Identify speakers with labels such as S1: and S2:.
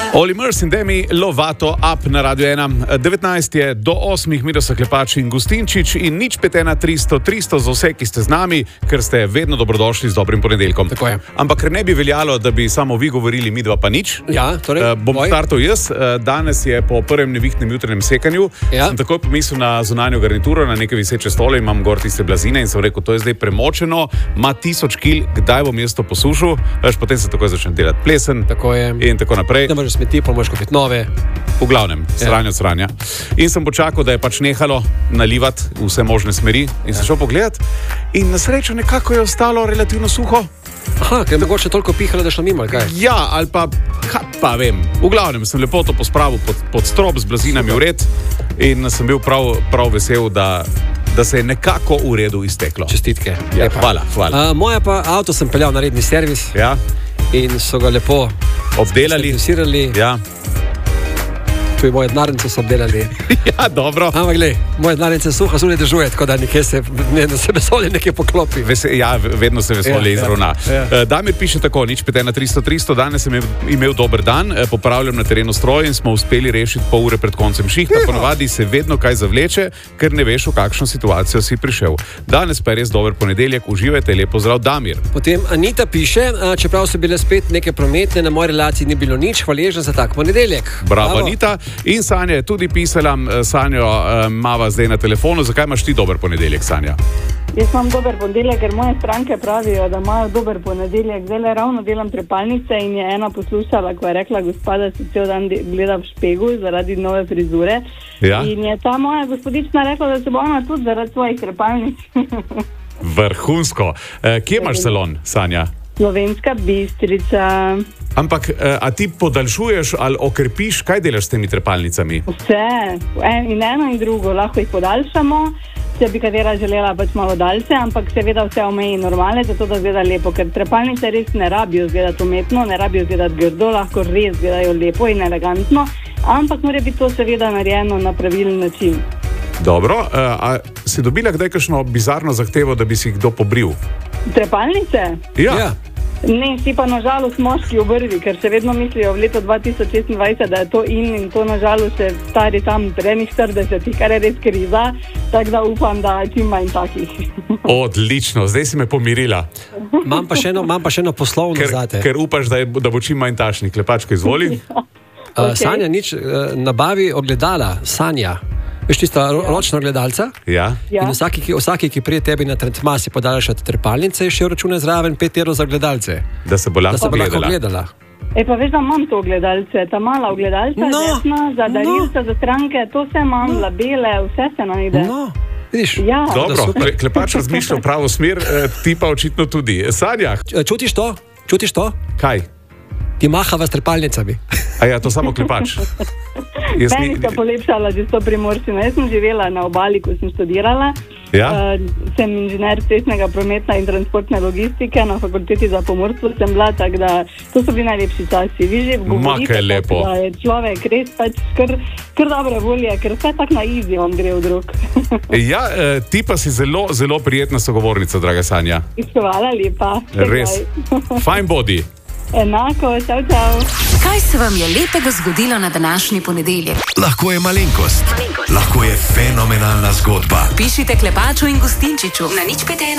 S1: Oli Murs in Demi Lovato up na Radio 1. 19 je do 8, Miroslav Klepač in Gustinčič in nič 51300 za vse, ki ste z nami, ker ste vedno dobrodošli z dobrim ponedeljkom.
S2: Tako je.
S1: Ampak ker ne bi veljalo, da bi samo vi govorili, mi dva pa nič.
S2: Ja, torej,
S1: bom startal jaz. Danes je po prvem nevihtnem jutranjem sekanju.
S2: Ja.
S1: Sem takoj pomislil na zunanjo garnituro, na neke viseče stole, imam gor tiste blazine in sem rekel, to je zdaj premočeno, ima 1000 kil, kdaj bom jaz to posušil? Potem se takoj začne delati plesen.
S2: Tako je.
S1: In tako naprej.
S2: Ne možeš smeti, pa moraš kupiti nove.
S1: V glavnem, sranja. In sem počakal, da je pač nehalo nalivati vse možne smeri in sem šel pogledat in na srečo nekako je ostalo relativno suho.
S2: Aha, ker je mogoče toliko pihalo, da šlo mimo, ali kaj?
S1: Ja, ali pa vem. V glavnem sem lepo to pospravil pod strop z blazinami v red in sem bil prav vesel, da se je nekako v redu izteklo.
S2: Čestitke.
S1: Ja, hvala.
S2: Moja pa avto sem peljal na redni servis.
S1: Ja.
S2: In so ga lepo
S1: obdelali.
S2: Ja. Tu je moje denarnice so obdelali.
S1: Ja, dobro.
S2: Ampak glej, moje denarnice suha zunaj dežuje, tako da nekje se vesolje nekje poklopi.
S1: Ja, vedno se vesolje izravna. Damir piše tako, nič 51300, danes sem imel dober dan, popravljam na terenu stroj in smo uspeli rešiti pol ure pred koncem šihta. Ponovadi se vedno kaj zavleče, ker ne veš, v kakšno situacijo si prišel. Danes pa je res dober ponedeljek, uživajte, lepo zdrav, Damir.
S2: Potem Anita piše, čeprav so bile spet neke prometne, na moji relaciji ni bilo nič, hvaležen za tak ponedeljek.
S1: Bravo, Anita. In Sanja je tudi pisala, Sanjo mava zdaj na telefonu. Zakaj imaš ti dober ponedeljek, Sanja?
S3: Jaz imam dober ponedeljek, ker moje stranke pravijo, da imajo dober ponedeljek. Zdaj ravno delam trepalnice in je ena poslušala, ko je rekla, gospoda se cel dan gleda v špegu zaradi nove frizure. Ja. In je ta moja gospodična rekla, da se bo ona tudi zaradi svojih trepalnic.
S1: Vrhunsko. Kje imaš salon, Sanja?
S3: Slovenska Bistrica.
S1: Ampak, a ti podaljšuješ ali okrepiš, kaj delaš s temi trepalnicami?
S3: Vse, in eno in drugo, lahko jih podaljšamo, če bi katera želela pač malo daljše, ampak seveda vse omeji normale, zato da zgleda lepo, ker trepalnice res ne rabijo zgledati umetno, ne rabijo zgledati grdo, lahko res zgledajo lepo in elegantno, ampak mora biti to seveda narejeno na pravilen način.
S1: Dobro, a si dobila kdaj kakšno bizarno zahtevo, da bi si kdo pobril?
S3: Trepalnice?
S1: Ja.
S3: Ne, si pa nažalost moški v vrvi, ker še vedno mislijo v letu 2026, da je to in to nažalost še stari tam 43, kar je res kriza, tako da upam, da čim manj takih.
S1: Odlično, zdaj si me pomirila.
S2: Imam pa še eno poslovno zate.
S1: Ker upaš, da bo čim manj tašni. Klepačka, izvoli.
S2: Okay. Sanja, nabavi ogledala, Sanja. Veš tista ročna gledalca?
S1: Ja.
S2: In vsaki, ki prije tebi na trentma, si podaljšati trepalnice in še račune zraven 5 € za gledalce.
S1: Da se bo lahko
S2: gledala.
S3: Pa veš, da imam to gledalce, ta mala gledalca, desna, za darilca, za stranke, to vse imam, labele, vse se najde.
S2: Vidiš?
S3: Ja.
S1: Dobro, Klepač razmišlja v pravo smer, ti pa očitno tudi. Sanja?
S2: Čutiš to?
S1: Kaj?
S2: Ti mahava s trepalnicami.
S1: A ja, to samo Klepač.
S3: Meni sta polepšala že 100 Primorščina. Jaz sem živela na obali, ko sem študirala. Ja? Sem inženir cestnega prometa in transportne logistike, na fakulteti za pomorstvo sem bila, tako da to so bili najlepši časi. Vi že govorite, da je človek res pač kar dobre volje, ker vse tak na easy on gre v drug.
S1: Ja, ti pa si zelo, zelo prijetna sogovornica, draga Sanja.
S3: Hvala lepa.
S1: Res. Fajn bodi.
S3: Enako, čau.
S4: Kaj se vam je lepega zgodilo na današnji ponedeljek?
S5: Lahko je malenkost. Lahko je fenomenalna zgodba.
S4: Pišite Klepaču in Gustinčiču na nič 513.